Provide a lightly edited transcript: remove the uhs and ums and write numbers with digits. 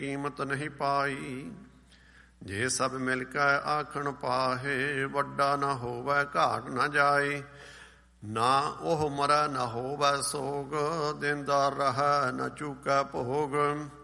ਕੀਮਤ ਨਹੀਂ ਪਾਈ। ਜੇ ਸਭ ਮਿਲ ਕੇ ਆਖਣ ਪਾਹੇ, ਵੱਡਾ ਨਾ ਹੋਵੈ ਘਾਟ ਨਾ ਜਾਏ। ਨਾ ਉਹ ਮਰੈ ਨਾ ਹੋਵੈ ਸੋਗ, ਦੇਂਦਾ ਰਹੈ ਨਾ ਚੂਕੈ ਭੋਗ।